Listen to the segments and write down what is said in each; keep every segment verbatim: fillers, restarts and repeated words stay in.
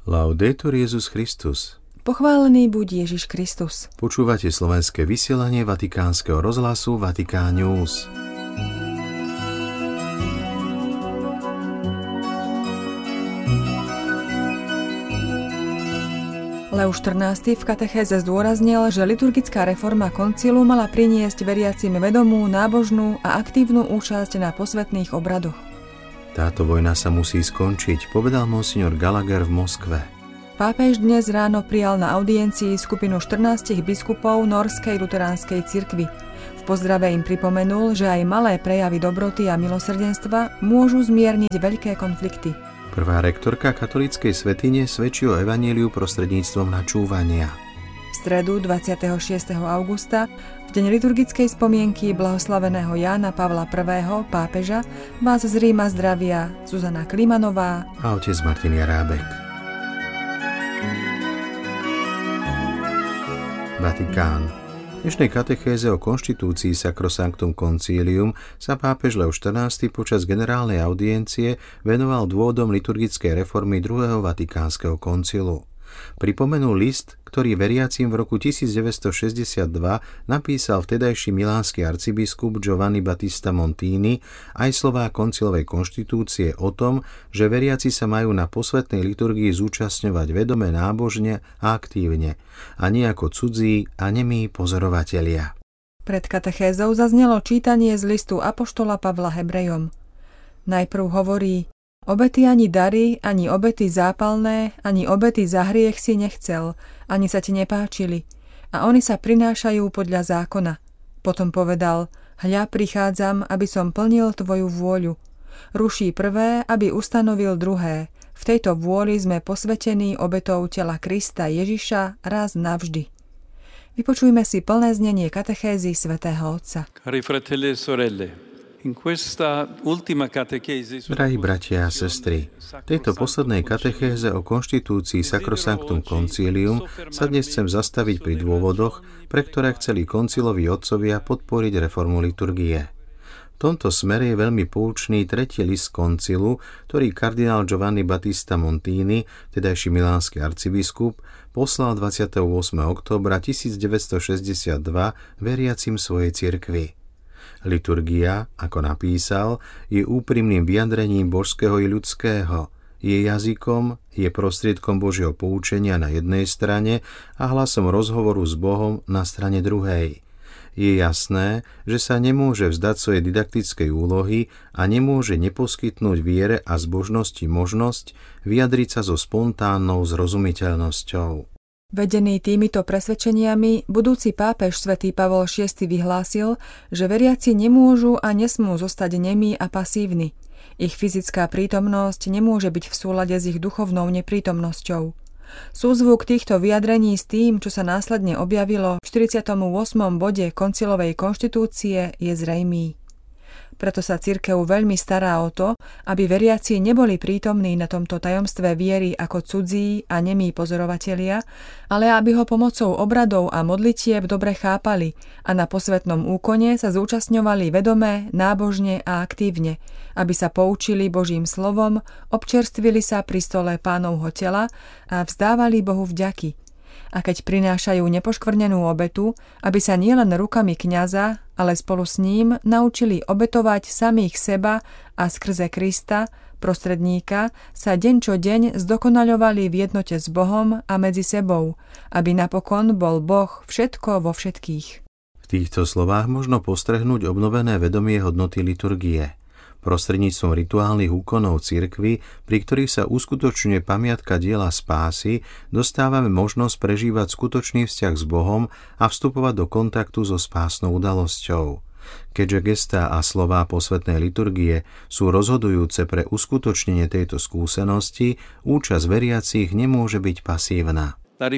Laudetur Jesus Christus. Pochválený buď Ježiš Kristus. Počúvate slovenské vysielanie Vatikánskeho rozhlasu Vatikán News. Leo štrnásty v katechéze zdôraznil, že liturgická reforma koncilu mala priniesť veriacim vedomú, nábožnú a aktívnu účasť na posvätných obradoch. Táto vojna sa musí skončiť, povedal monsignor Gallagher v Moskve. Pápež dnes ráno prijal na audiencii skupinu štrnástich biskupov Norskej luteránskej cirkvi. V pozdrave im pripomenul, že aj malé prejavy dobroty a milosrdenstva môžu zmierniť veľké konflikty. Prvá rektorka katolíckej svätyne svedčí o evanjeliu prostredníctvom načúvania. V stredu dvadsiateho šiesteho augusta, v deň liturgickej spomienky blahoslaveného Jána Pavla prvého. pápeža, vás z Ríma zdravia Zuzana Klimanová a otec Martin Jarábek. Vatikán. V dnešnej katechéze o konštitúcii Sacrosanctum Concilium sa pápež Leo štrnásty počas generálnej audiencie venoval dôvodom liturgickej reformy druhého Vatikánskeho koncilu. Pripomenul list, ktorý veriacim v roku tisícdeväťstošesťdesiatdva napísal vtedajší milánsky arcibiskup Giovanni Battista Montini, aj slová koncilovej konštitúcie o tom, že veriaci sa majú na posvätnej liturgii zúčastňovať vedome, nábožne a aktívne, a nie ako cudzí a nemí pozorovatelia. Pred katechézou zaznelo čítanie z listu apoštola Pavla Hebrejom. Najprv hovorí: Obety ani dary, ani obety zápalné, ani obety za hriech si nechcel, ani sa ti nepáčili, a oni sa prinášajú podľa zákona. Potom povedal: Hľa, prichádzam, aby som plnil tvoju vôľu. Ruší prvé, aby ustanovil druhé. V tejto vôli sme posvetení obetou tela Krista Ježiša raz navždy. Vypočujme si plné znenie katechézy svätého Otca. Cari fratelli e sorelle, Drahí bratia a sestry, v tejto poslednej katechéze o konštitúcii Sacrosanctum Concilium sa dnes chcem zastaviť pri dôvodoch, pre ktoré chceli konciloví otcovia podporiť reformu liturgie. V tomto smere je veľmi poučný tretí list koncilu, ktorý kardinál Giovanni Battista Montini, tedajší milánsky arcibiskup, poslal dvadsiateho ôsmeho októbra tisícdeväťstošesťdesiatdva veriacim svojej cirkvi. Liturgia, ako napísal, je úprimným vyjadrením božského i ľudského. Je jazykom, je prostriedkom Božieho poučenia na jednej strane a hlasom rozhovoru s Bohom na strane druhej. Je jasné, že sa nemôže vzdať svojej didaktickej úlohy a nemôže neposkytnúť viere a zbožnosti možnosť vyjadriť sa so spontánnou zrozumiteľnosťou. Vedený týmito presvedčeniami, budúci pápež svätý Pavol šiesty vyhlásil, že veriaci nemôžu a nesmú zostať nemí a pasívni. Ich fyzická prítomnosť nemôže byť v súlade s ich duchovnou neprítomnosťou. Súzvuk týchto vyjadrení s tým, čo sa následne objavilo v štyridsiatom ôsmom bode koncilovej konštitúcie, je zrejmý. Preto sa cirkev veľmi stará o to, aby veriaci neboli prítomní na tomto tajomstve viery ako cudzí a nemí pozorovatelia, ale aby ho pomocou obradov a modlitieb dobre chápali a na posvätnom úkone sa zúčastňovali vedome, nábožne a aktívne, aby sa poučili Božím slovom, občerstvili sa pri stole Pánovho tela a vzdávali Bohu vďaky. A keď prinášajú nepoškvrnenú obetu, aby sa nielen rukami kňaza, ale spolu s ním naučili obetovať samých seba a skrze Krista, prostredníka, sa deň čo deň zdokonaľovali v jednote s Bohom a medzi sebou, aby napokon bol Boh všetko vo všetkých. V týchto slovách možno postrehnúť obnovené vedomie hodnoty liturgie. Prostredníctvom rituálnych úkonov cirkvi, pri ktorých sa uskutočňuje pamiatka diela spásy, dostávame možnosť prežívať skutočný vzťah s Bohom a vstupovať do kontaktu so spásnou udalosťou. Keďže gestá a slová posvätnej liturgie sú rozhodujúce pre uskutočnenie tejto skúsenosti, účasť veriacich nemôže byť pasívna.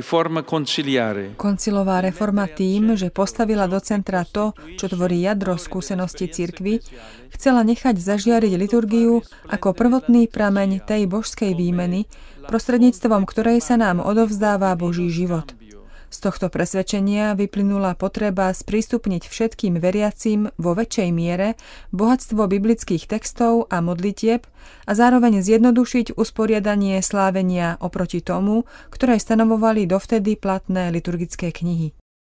Koncilová reforma tým, že postavila do centra to, čo tvorí jadro skúsenosti cirkvi, chcela nechať zažiariť liturgiu ako prvotný prameň tej božskej výmeny, prostredníctvom ktorej sa nám odovzdáva Boží život. Z tohto presvedčenia vyplynula potreba sprístupniť všetkým veriacim vo väčšej miere bohatstvo biblických textov a modlitieb a zároveň zjednodušiť usporiadanie slávenia oproti tomu, ktoré stanovovali dovtedy platné liturgické knihy.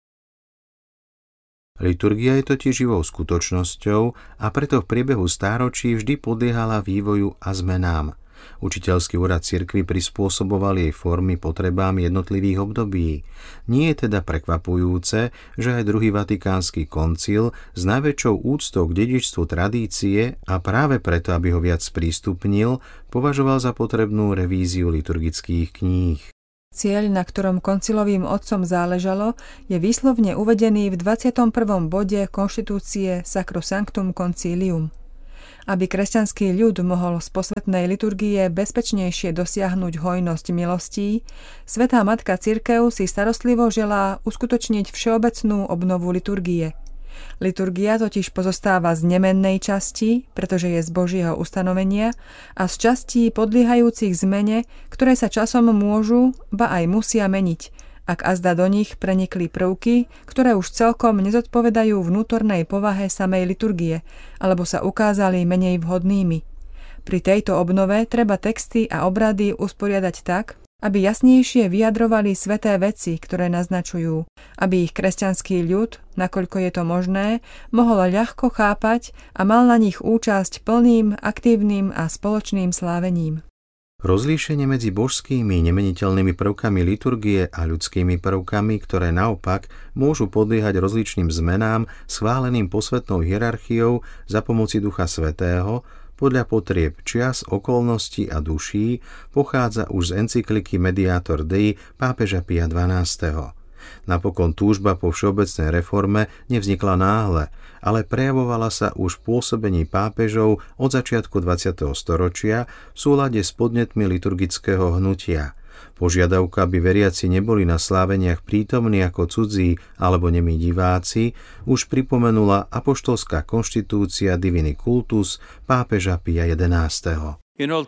Liturgia je totiž živou skutočnosťou a preto v priebehu stáročí vždy podliehala vývoju a zmenám. Učiteľský úrad cirkvi prispôsoboval jej formy potrebám jednotlivých období. Nie je teda prekvapujúce, že aj druhý vatikánsky koncil s najväčšou úctou k dedičstvu tradície a práve preto, aby ho viac sprístupnil, považoval za potrebnú revíziu liturgických kníh. Cieľ, na ktorom koncilovým otcom záležalo, je výslovne uvedený v dvadsiatom prvom bode konštitúcie Sacrosanctum Concilium. Aby kresťanský ľud mohol z posvätnej liturgie bezpečnejšie dosiahnuť hojnosť milostí, Svätá Matka Cirkev si starostlivo želá uskutočniť všeobecnú obnovu liturgie. Liturgia totiž pozostáva z nemennej časti, pretože je z Božieho ustanovenia, a z častí podliehajúcich zmene, ktoré sa časom môžu, ba aj musia meniť, ak azda do nich prenikli prvky, ktoré už celkom nezodpovedajú vnútornej povahe samej liturgie, alebo sa ukázali menej vhodnými. Pri tejto obnove treba texty a obrady usporiadať tak, aby jasnejšie vyjadrovali sväté veci, ktoré naznačujú, aby ich kresťanský ľud, nakoľko je to možné, mohol ľahko chápať a mal na nich účasť plným, aktívnym a spoločným slávením. Rozlíšenie medzi božskými nemeniteľnými prvkami liturgie a ľudskými prvkami, ktoré naopak môžu podliehať rozličným zmenám schváleným posvätnou hierarchiou za pomoci Ducha Svätého, podľa potrieb čias, okolností a duší, pochádza už z encykliky Mediator Dei pápeža Pia dvanásteho. Napokon túžba po všeobecnej reforme nevznikla náhle, ale prejavovala sa už v pôsobení pápežov od začiatku dvadsiateho storočia v súlade s podnetmi liturgického hnutia. Požiadavka, aby veriaci neboli na sláveniach prítomní ako cudzí alebo nemí diváci, už pripomenula apoštolská konštitúcia Divini Cultus pápeža Pia jedenásteho.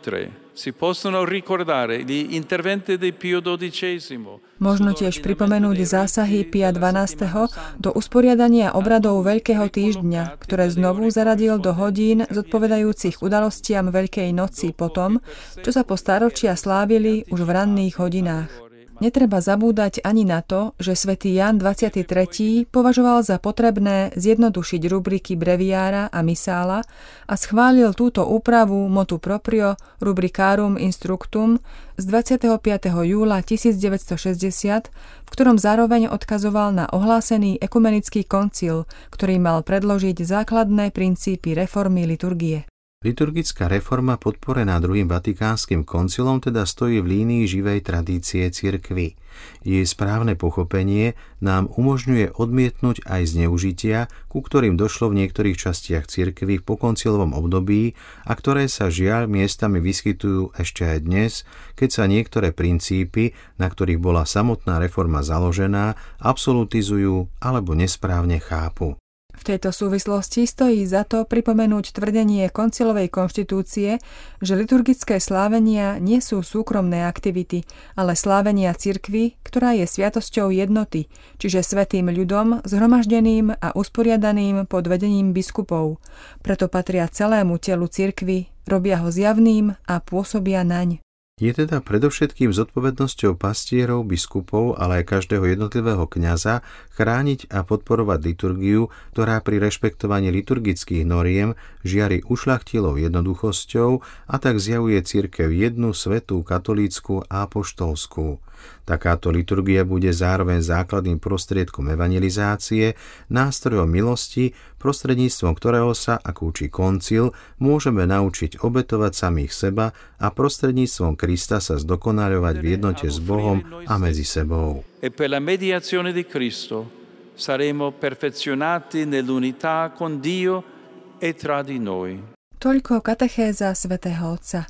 Možno tiež pripomenúť zásahy Pia dvanásteho do usporiadania obradov Veľkého týždňa, ktoré znovu zaradil do hodín zodpovedajúcich udalostiam Veľkej noci po tom, čo sa po stáročia slávili už v ranných hodinách. Netreba zabúdať ani na to, že svätý Ján dvadsiaty tretí považoval za potrebné zjednodušiť rubriky breviára a misála a schválil túto úpravu motu proprio rubricarum instructum z dvadsiateho piateho júla tisícdeväťstošesťdesiat, v ktorom zároveň odkazoval na ohlásený ekumenický koncil, ktorý mal predložiť základné princípy reformy liturgie. Liturgická reforma podporená druhým vatikánskym koncilom teda stojí v línii živej tradície cirkvi. Jej správne pochopenie nám umožňuje odmietnúť aj zneužitia, ku ktorým došlo v niektorých častiach cirkvi v pokoncilovom období a ktoré sa žiaľ miestami vyskytujú ešte aj dnes, keď sa niektoré princípy, na ktorých bola samotná reforma založená, absolutizujú alebo nesprávne chápu. V tejto súvislosti stojí za to pripomenúť tvrdenie koncilovej konštitúcie, že liturgické slávenia nie sú súkromné aktivity, ale slávenia cirkvi, ktorá je sviatosťou jednoty, čiže svätým ľudom, zhromaždeným a usporiadaným pod vedením biskupov. Preto patria celému telu cirkvi, robia ho zjavným a pôsobia naň. Je teda predovšetkým zodpovednosťou pastierov, biskupov, ale aj každého jednotlivého kňaza chrániť a podporovať liturgiu, ktorá pri rešpektovaní liturgických noriem žiari ušľachtilou jednoduchosťou a tak zjavuje cirkev jednu, svätú, katolícku a apoštolskú. Takáto liturgia bude zároveň základným prostriedkom evangelizácie, nástrojom milosti, prostredníctvom ktorého sa, ako učí koncil, môžeme naučiť obetovať samých seba a prostredníctvom Krista sa zdokonaľovať v jednote s Bohom a medzi sebou. E per la mediazione di Cristo saremo perfezionati nell'unità con Dio e tra di noi. Toľko katechéza svätého Otca.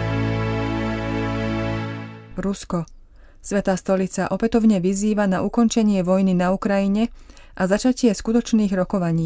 Rusko. Svätá stolica opätovne vyzýva na ukončenie vojny na Ukrajine a začatie skutočných rokovaní.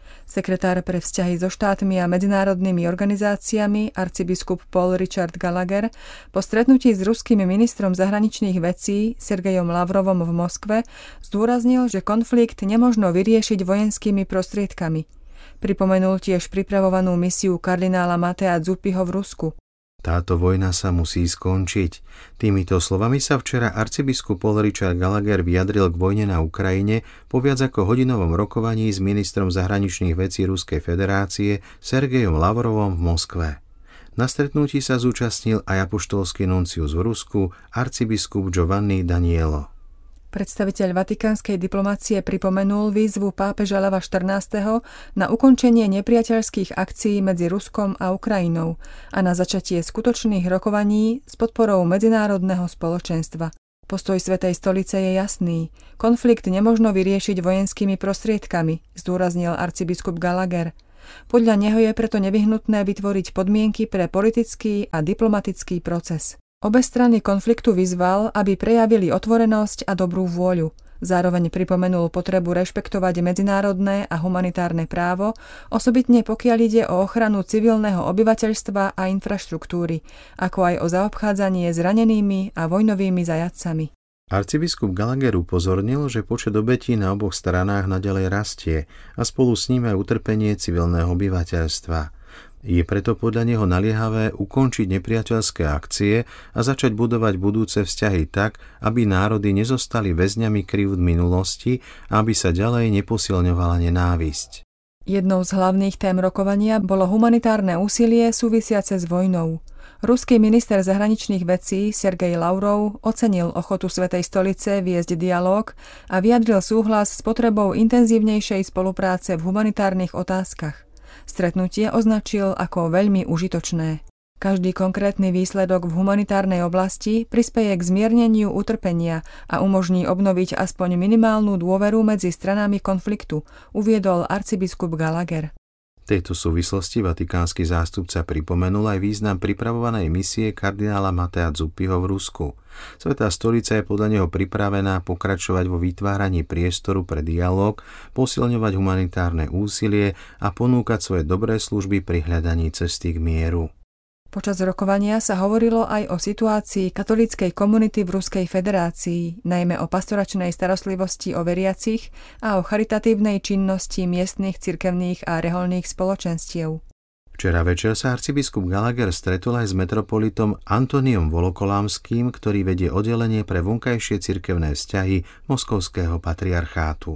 Sekretár pre vzťahy so štátmi a medzinárodnými organizáciami arcibiskup Paul Richard Gallagher po stretnutí s ruským ministrom zahraničných vecí Sergejom Lavrovom v Moskve zdôraznil, že konflikt nemožno vyriešiť vojenskými prostriedkami. Pripomenul tiež pripravovanú misiu kardinála Matea Zuppiho v Rusku. Táto vojna sa musí skončiť. Týmito slovami sa včera arcibiskup Paul Richard Gallagher vyjadril k vojne na Ukrajine po viac ako hodinovom rokovaní s ministrom zahraničných vecí Ruskej federácie Sergejom Lavrovom v Moskve. Na stretnutí sa zúčastnil aj apoštolský nuncius v Rusku, arcibiskup Giovanni Danielo. Predstaviteľ vatikánskej diplomácie pripomenul výzvu pápeža Leva štrnásteho na ukončenie nepriateľských akcií medzi Ruskom a Ukrajinou a na začatie skutočných rokovaní s podporou medzinárodného spoločenstva. Postoj Svätej stolice je jasný. Konflikt nemožno vyriešiť vojenskými prostriedkami, zdôraznil arcibiskup Gallagher. Podľa neho je preto nevyhnutné vytvoriť podmienky pre politický a diplomatický proces. Obe strany konfliktu vyzval, aby prejavili otvorenosť a dobrú vôľu. Zároveň pripomenul potrebu rešpektovať medzinárodné a humanitárne právo, osobitne pokiaľ ide o ochranu civilného obyvateľstva a infraštruktúry, ako aj o zaobchádzanie s ranenými a vojnovými zajatcami. Arcibiskup Gallagher upozornil, že počet obetí na oboch stranách naďalej rastie a spolu s ním aj utrpenie civilného obyvateľstva. Je preto podľa neho naliehavé ukončiť nepriateľské akcie a začať budovať budúce vzťahy tak, aby národy nezostali väzňami krivd minulosti a aby sa ďalej neposilňovala nenávisť. Jednou z hlavných tém rokovania bolo humanitárne úsilie súvisiace s vojnou. Ruský minister zahraničných vecí Sergej Lavrov ocenil ochotu Svätej stolice viesť dialóg a vyjadril súhlas s potrebou intenzívnejšej spolupráce v humanitárnych otázkach. Stretnutie označil ako veľmi užitočné. Každý konkrétny výsledok v humanitárnej oblasti prispeje k zmierneniu utrpenia a umožní obnoviť aspoň minimálnu dôveru medzi stranami konfliktu, uviedol arcibiskup Gallagher. V tejto súvislosti vatikánsky zástupca pripomenul aj význam pripravovanej misie kardinála Matea Zuppiho v Rusku. Svätá stolica je podľa neho pripravená pokračovať vo vytváraní priestoru pre dialóg, posilňovať humanitárne úsilie a ponúkať svoje dobré služby pri hľadaní cesty k mieru. Počas rokovania sa hovorilo aj o situácii katolíckej komunity v Ruskej federácii, najmä o pastoračnej starostlivosti o veriacich a o charitatívnej činnosti miestnych cirkevných a reholných spoločenstiev. Včera večer sa arcibiskup Gallagher stretol aj s metropolitom Antoniom Volokolámským, ktorý vedie oddelenie pre vonkajšie cirkevné vzťahy Moskovského patriarchátu.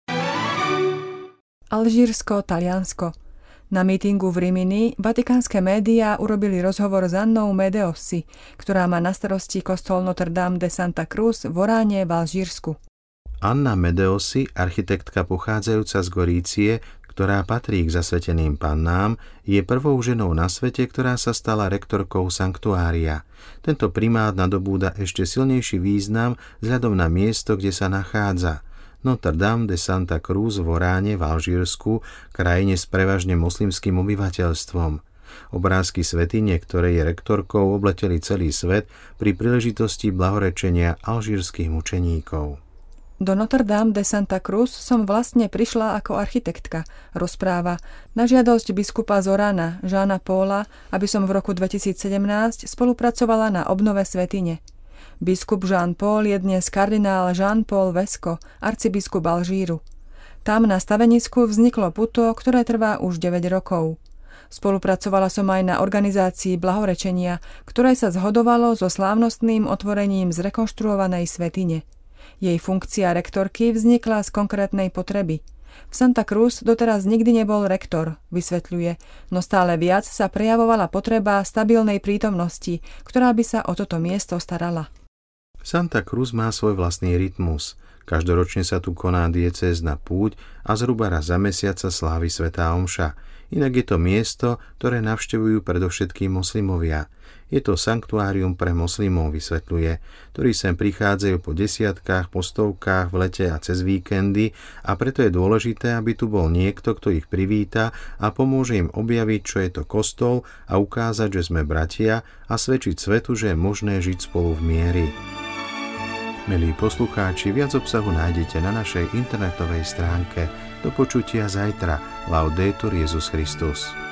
Alžírsko, Taliansko. Na mítingu v Rimini vatikánske médiá urobili rozhovor s Annou Medeossi, ktorá má na starosti kostol Notre Dame de Santa Cruz v Oráne v Alžírsku. Anna Medeossi, architektka pochádzajúca z Gorície, ktorá patrí k zasveteným pannám, je prvou ženou na svete, ktorá sa stala rektorkou sanktuária. Tento primát nadobúda ešte silnejší význam vzhľadom na miesto, kde sa nachádza. Notre Dame de Santa Cruz v Oráne v Alžírsku, krajine s prevažne moslimským obyvateľstvom. Obrázky svätyne, ktorej je rektorkou, obleteli celý svet pri príležitosti blahorečenia alžírskych mučeníkov. Do Notre Dame de Santa Cruz som vlastne prišla ako architektka, rozpráva, na žiadosť biskupa z Orána, Jeana Paula, aby som v roku dvetisícsedemnásť spolupracovala na obnove svätyne. Biskup Jean Paul je dnes kardinál Jean-Paul Vesco, arcibiskup Alžíru. Tam na stavenisku vzniklo puto, ktoré trvá už deväť rokov. Spolupracovala som aj na organizácii blahorečenia, ktoré sa zhodovalo so slávnostným otvorením zrekonštruovanej svätyne. Jej funkcia rektorky vznikla z konkrétnej potreby. V Santa Cruz doteraz nikdy nebol rektor, vysvetľuje, no stále viac sa prejavovala potreba stabilnej prítomnosti, ktorá by sa o toto miesto starala. Santa Cruz má svoj vlastný rytmus. Každoročne sa tu koná diecézna púť a zhruba raz za mesiac sa slávi svätá omša. Inak je to miesto, ktoré navštevujú predovšetkým moslimovia. Je to sanktuárium pre moslimov, vysvetľuje, ktorí sem prichádzajú po desiatkách, po stovkách v lete a cez víkendy a preto je dôležité, aby tu bol niekto, kto ich privíta a pomôže im objaviť, čo je to kostol a ukázať, že sme bratia a svedčiť svetu, že je možné žiť spolu v mieri. Milí poslucháči, viac obsahu nájdete na našej internetovej stránke Do počutia zajtra. Laudetur Jesus Christus.